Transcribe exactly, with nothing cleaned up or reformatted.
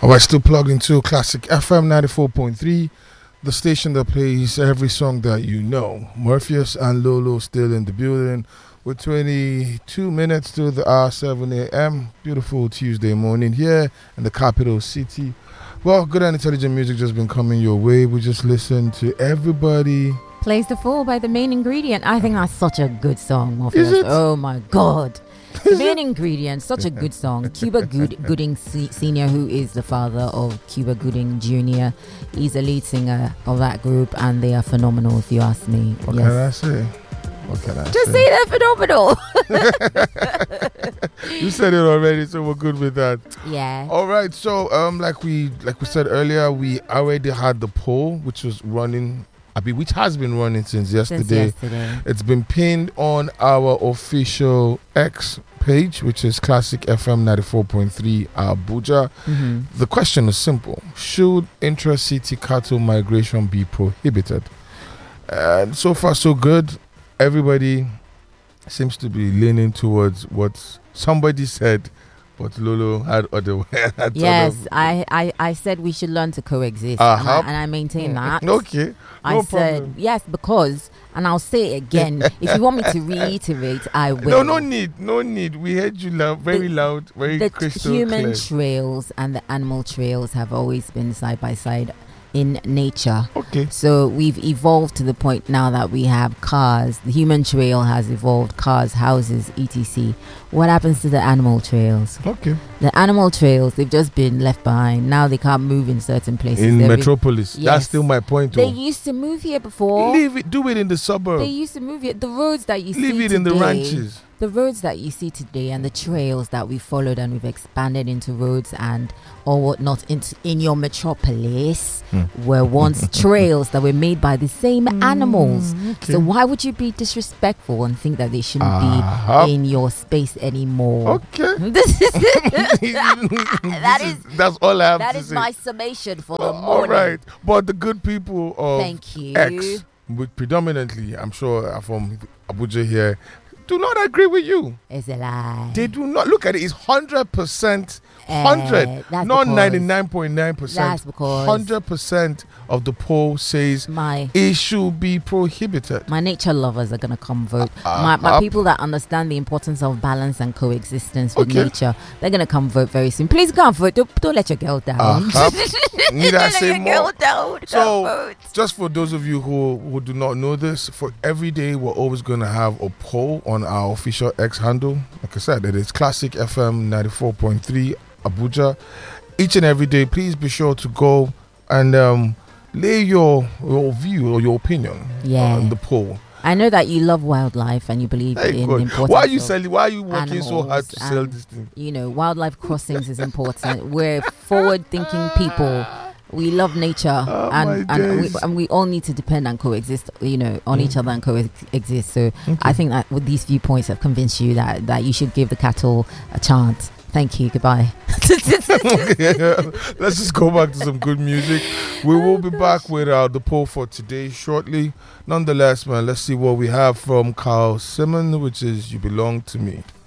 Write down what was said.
All right, still plugged into Classic F M ninety-four point three, the station that plays every song that you know. Morpheus and Lolo still in the building with twenty-two minutes to the hour seven a.m. Beautiful Tuesday morning here in the capital city. Well, good and intelligent music just been coming your way. We just listened to Everybody Plays the Fool by The Main Ingredient. I think that's such a good song, Morpheus. Is it? Oh my God. The Main Ingredient, such a good song. Cuba Good- Gooding Se- Senior, who is the father of Cuba Gooding Junior He's the lead singer of that group, and they are phenomenal, if you ask me. What Yes. can I say? What can I Just say? say they're phenomenal. You said it already, so we're good with that. Yeah. All right, so um, like we like we said earlier, we already had the poll, which was running, I mean, which has been running since yesterday. Since yesterday. It's been pinned on our official X page, which is Classic F M ninety-four point three Abuja. Mm-hmm. The question is simple: should intra-city cattle migration be prohibited? And so far, so good. Everybody seems to be leaning towards what somebody said, but Lolo had other. had Yes, other- I, I, I said we should learn to coexist, Uh-huh. and, I, and I maintain that. Okay, I no said problem. yes because, and I'll say it again. If you want me to reiterate, I No, will. no need, no need. We heard you loud, very The- loud, very The crystal human clear. trails and the animal trails have always been side by side in nature. Okay. So we've evolved to the point now that we have cars. The human trail has evolved, cars, houses, et cetera. What happens to the animal trails? Okay. The animal trails, they've just been left behind. Now they can't move in certain places. In They're re- Metropolis, Yes. that's still my point. They Though. used to move here before. Leave it. Do it in the suburb. They used to move here. The roads that you Leave see it in the today- ranches. The roads that you see today and the trails that we followed and we've expanded into roads and or whatnot into in your metropolis Hmm. were once trails that were made by the same animals. Okay. So why would you be disrespectful and think that they shouldn't Uh-huh. be in your space anymore? Okay. This is that is- that's all I have that to is say. my summation for the All morning. right, but the good people of Thank you. X, with predominantly, I'm sure, are from Abuja here, do not agree with you. It's a lie. They do not. Look at it. It's hundred percent, Eh, hundred, that's not because- ninety nine point nine percent. That's because Hundred percent of the poll says my it should be prohibited. My nature lovers are going to come vote. Uh, my my uh, people that understand the importance of balance and coexistence with Okay. nature, they're going to come vote very soon. Please go and vote. Don't, don't let your girl down. Uh-huh. Need I Don't say let your girl more? down. Go So, vote. just for those of you who, who do not know this, for every day we're always going to have a poll on our official X handle. Like I said, it is Classic F M ninety-four point three Abuja. Each and every day, please be sure to go and um, lay your, your view or your opinion Yeah. on the poll. I know that you love wildlife and you believe Very in good. the importance Why are you of, selling? Why are you working so hard animals to sell and- this thing? you know, wildlife crossings is important. We're forward-thinking people. We love nature, Oh, and my and we, days. and we all need to depend and coexist, you know, on each other and coexist. So I think that with these viewpoints have convinced you that, that you should give the cattle a chance. Thank you. Goodbye. Let's just go back to some good music. We will be back with uh, the poll for today shortly. Nonetheless, man, let's see what we have from Carl Simon, which is You Belong to Me.